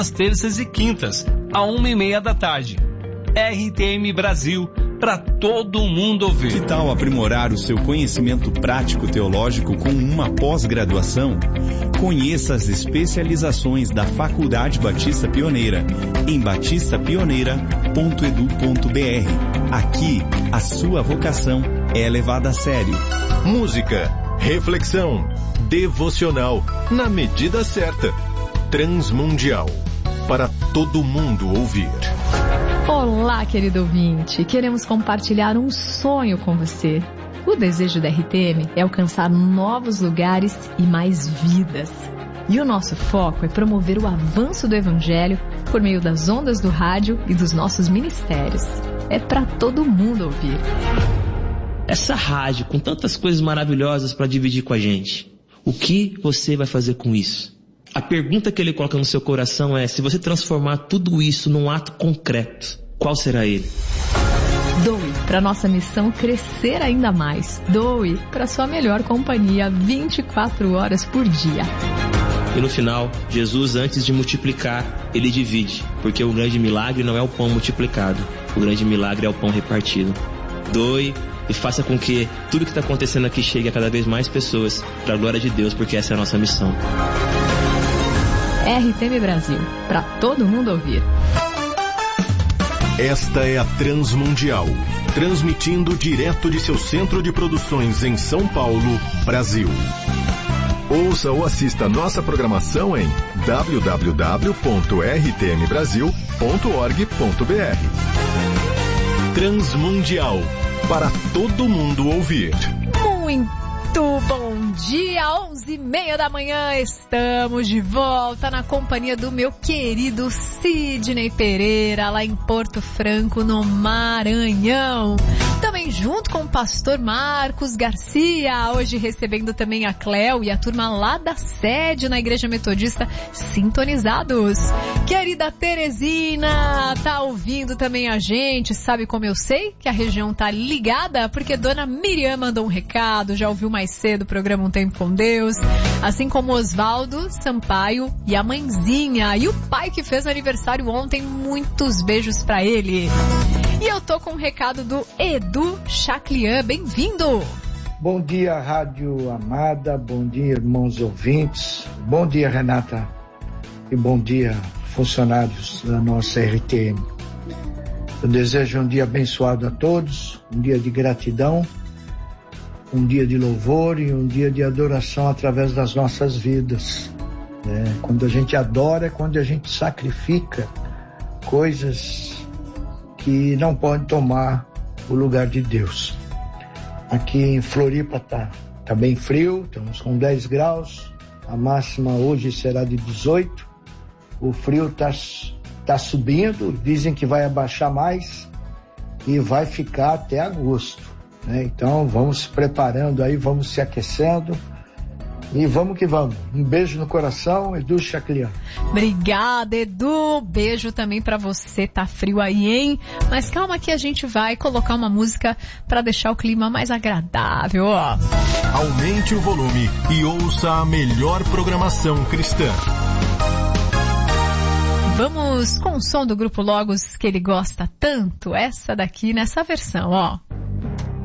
às terças e quintas, à 1h30 da tarde. RTM Brasil, para todo mundo ouvir. Que tal aprimorar o seu conhecimento prático teológico com uma pós-graduação? Conheça as especializações da Faculdade Batista Pioneira em batistapioneira.edu.br. Aqui, a sua vocação é levada a sério. Música, reflexão, devocional, na medida certa. Transmundial, para todo mundo ouvir. Olá, querido ouvinte. Queremos compartilhar um sonho com você. O desejo da RTM é alcançar novos lugares e mais vidas. E o nosso foco é promover o avanço do Evangelho por meio das ondas do rádio e dos nossos ministérios. É para todo mundo ouvir. Essa rádio com tantas coisas maravilhosas para dividir com a gente, o que você vai fazer com isso? A pergunta que ele coloca no seu coração é: se você transformar tudo isso num ato concreto, qual será ele? Doe para nossa missão crescer ainda mais. Doe para sua melhor companhia 24 horas por dia. E no final, Jesus, antes de multiplicar, ele divide, porque o grande milagre não é o pão multiplicado, o grande milagre é o pão repartido. Doe e faça com que tudo que está acontecendo aqui chegue a cada vez mais pessoas, para a glória de Deus, porque essa é a nossa missão. RTM Brasil, para todo mundo ouvir. Esta é a Transmundial, transmitindo direto de seu centro de produções em São Paulo, Brasil. Ouça ou assista nossa programação em www.rtmbrasil.org.br. Transmundial, para todo mundo ouvir. Muito bom dia, 11h30 da manhã, estamos de volta na companhia do meu querido Sidney Pereira, lá em Porto Franco, no Maranhão. Também junto com o pastor Marcos Garcia, hoje recebendo também a Cléo e a turma lá da sede na Igreja Metodista, sintonizados. Querida Teresina, tá ouvindo também a gente, sabe como eu sei que a região tá ligada? Porque Dona Miriam mandou um recado, já ouviu mais cedo o programa Um Tempo com Deus, assim como Osvaldo Sampaio e a mãezinha e o pai que fez aniversário ontem, muitos beijos pra ele. E eu tô com um recado do Edu Chaclian, bem-vindo! Bom dia, Rádio Amada, bom dia, irmãos ouvintes, bom dia, Renata, e bom dia, funcionários da nossa RTM. Eu desejo um dia abençoado a todos, um dia de gratidão, um dia de louvor e um dia de adoração através das nossas vidas. Quando a gente adora, é quando a gente sacrifica coisas que não podem tomar o lugar de Deus. Aqui em Floripa tá bem frio, estamos com 10 graus, a máxima hoje será de 18, o frio tá subindo, dizem que vai abaixar mais e vai ficar até agosto. Então vamos se preparando aí, vamos se aquecendo e vamos que vamos. Um beijo no coração, Edu Chaclian. Obrigada, Edu, beijo também pra você, tá frio aí, hein? Mas calma que a gente vai colocar uma música pra deixar o clima mais agradável, ó. Aumente o volume e ouça a melhor programação cristã. Vamos com o som do Grupo Logos que ele gosta tanto, essa daqui nessa versão, ó.